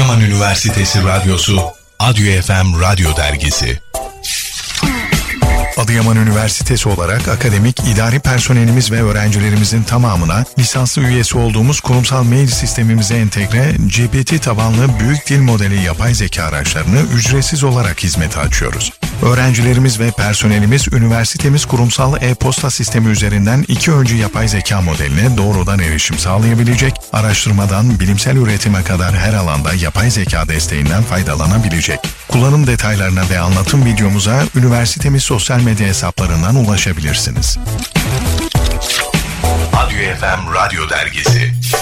Adıyaman Üniversitesi Radyosu, Adyo FM Radyo Dergisi. Adıyaman Üniversitesi olarak akademik, idari personelimiz ve öğrencilerimizin tamamına lisanslı üyesi olduğumuz kurumsal mail sistemimize entegre GPT tabanlı büyük dil modeli yapay zeka araçlarını ücretsiz olarak hizmete açıyoruz. Öğrencilerimiz ve personelimiz üniversitemiz kurumsal e-posta sistemi üzerinden 2 öncü yapay zeka modeline doğrudan erişim sağlayabilecek, araştırmadan bilimsel üretime kadar her alanda yapay zeka desteğinden faydalanabilecek. Kullanım detaylarına ve anlatım videomuza üniversitemiz sosyal medya hesaplarından ulaşabilirsiniz. Adyo FM Radyo Dergisi.